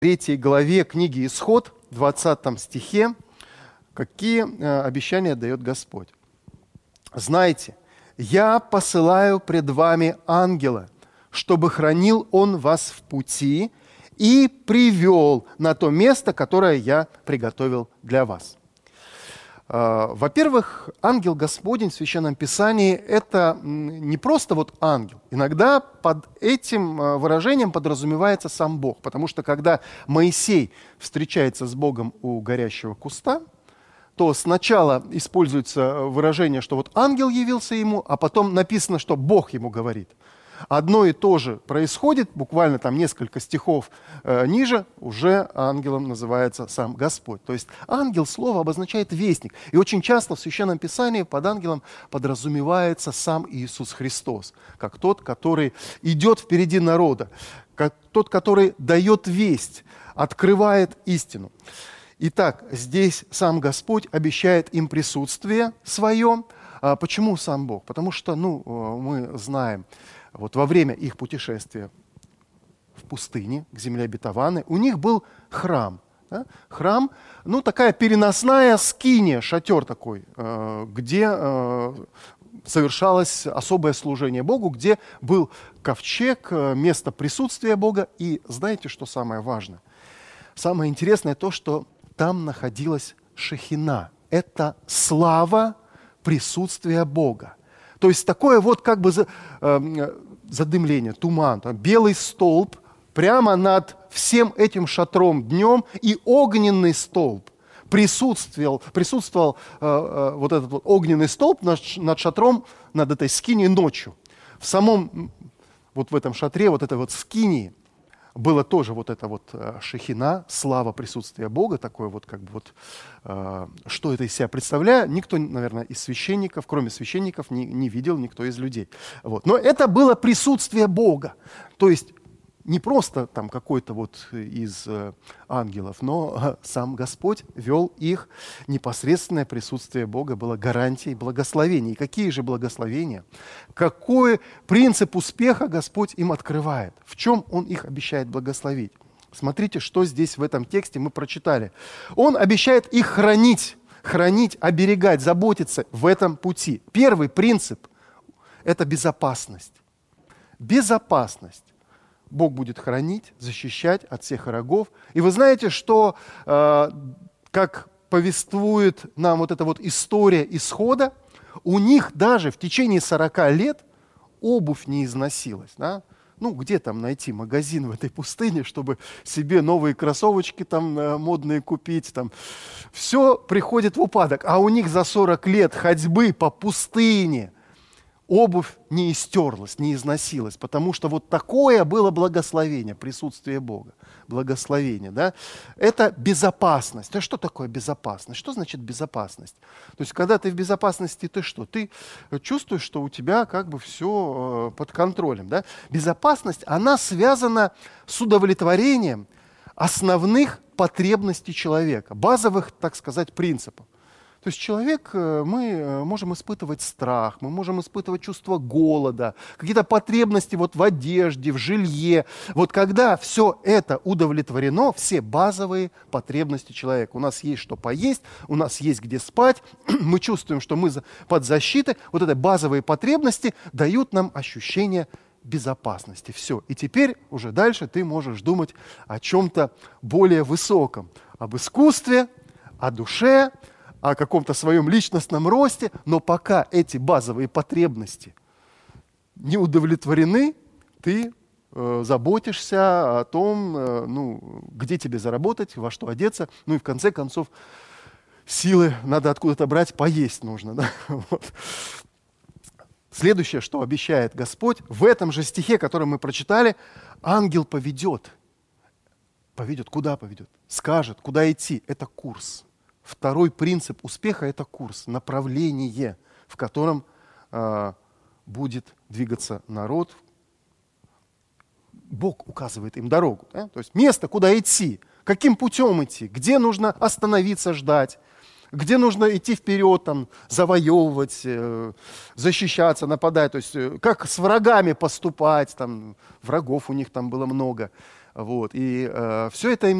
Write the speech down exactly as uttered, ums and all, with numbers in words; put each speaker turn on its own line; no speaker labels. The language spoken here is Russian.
третьей главе книги Исход, двадцатом стихе, какие э, обещания дает Господь. «Знайте, я посылаю пред вами ангела, чтобы хранил он вас в пути и привел на то место, которое я приготовил для вас». Во-первых, ангел Господень в Священном Писании – это не просто вот ангел. Иногда под этим выражением подразумевается сам Бог, потому что когда Моисей встречается с Богом у горящего куста, то сначала используется выражение, что вот ангел явился ему, а потом написано, что Бог ему говорит. Одно и то же происходит, буквально там несколько стихов э, ниже, уже ангелом называется сам Господь. То есть ангел, слово обозначает вестник. И очень часто в Священном Писании под ангелом подразумевается сам Иисус Христос, как тот, который идет впереди народа, как тот, который дает весть, открывает истину. Итак, здесь сам Господь обещает им присутствие свое. А почему сам Бог? Потому что, ну, мы знаем, вот во время их путешествия в пустыне, к земле обетованной, у них был храм. Да? Храм, ну, такая переносная скиния, шатер такой, где совершалось особое служение Богу, где был ковчег, место присутствия Бога. И знаете, что самое важное? Самое интересное то, что там находилась шехина. Это слава присутствия Бога. То есть такое вот как бы задымление, туман, там, белый столб прямо над всем этим шатром днем, и огненный столб присутствовал, присутствовал э, э, вот этот вот огненный столб над, над шатром, над этой скинией ночью. В самом, вот в этом шатре, вот этой вот скинии, было тоже вот эта вот шехина, слава присутствия Бога, такое вот как бы вот, э, что это из себя представляет, никто, наверное, из священников, кроме священников, не, не видел, никто из людей. Вот. Но это было присутствие Бога, то есть не просто там какой-то вот из э, ангелов, но э, сам Господь вел их, непосредственное присутствие Бога было гарантией благословений. И какие же благословения? Какой принцип успеха Господь им открывает? В чем Он их обещает благословить? Смотрите, что здесь в этом тексте мы прочитали. Он обещает их хранить, хранить, оберегать, заботиться в этом пути. Первый принцип – это безопасность. Безопасность. Бог будет хранить, защищать от всех врагов. И вы знаете, что, э, как повествует нам вот эта вот история исхода, у них даже в течение сорока лет обувь не износилась. Да? Ну, где там найти магазин в этой пустыне, чтобы себе новые кроссовочки там э, модные купить? Там. Все приходит в упадок. А у них за сорок лет ходьбы по пустыне обувь не истерлась, не износилась, потому что вот такое было благословение, присутствие Бога, благословение, да? Это безопасность. А что такое безопасность? Что значит безопасность? То есть, когда ты в безопасности, ты что? Ты чувствуешь, что у тебя как бы все под контролем, да? Безопасность, она связана с удовлетворением основных потребностей человека, базовых, так сказать, принципов. То есть человек, мы можем испытывать страх, мы можем испытывать чувство голода, какие-то потребности вот в одежде, в жилье. Вот когда все это удовлетворено, все базовые потребности человека. У нас есть что поесть, у нас есть где спать, мы чувствуем, что мы под защитой. Вот эти базовые потребности дают нам ощущение безопасности. Все. И теперь уже дальше ты можешь думать о чем-то более высоком, об искусстве, о душе, о каком-то своем личностном росте, но пока эти базовые потребности не удовлетворены, ты э, заботишься о том, э, ну, где тебе заработать, во что одеться, ну и в конце концов силы надо откуда-то брать, поесть нужно. Да? Вот. Следующее, что обещает Господь, в этом же стихе, который мы прочитали, ангел поведет. Поведет, куда поведет? Скажет, куда идти. Это курс. Второй принцип успеха – это курс, направление, в котором э, будет двигаться народ. Бог указывает им дорогу. Да? То есть место, куда идти, каким путем идти, где нужно остановиться, ждать, где нужно идти вперед, там, завоевывать, э, защищаться, нападать. То есть э, как с врагами поступать, там, врагов у них там было много. Вот. И э, все это им